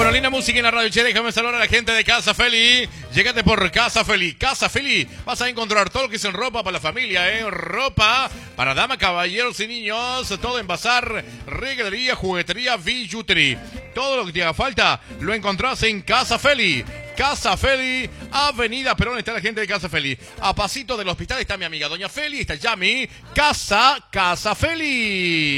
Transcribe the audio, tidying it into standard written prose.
Bueno, linda música en la radio, che, déjame saludar a la gente de Casa Feli. Llegate por Casa Feli. Casa Feli, vas a encontrar todo lo que es en ropa para la familia, ropa para damas, caballeros y niños, todo en bazar, regalería, juguetería, billutería. Todo lo que te haga falta lo encontrás en Casa Feli. Casa Feli, Avenida Perón, está la gente de Casa Feli. A pasito del hospital está mi amiga Doña Feli, está Yami. Casa Feli.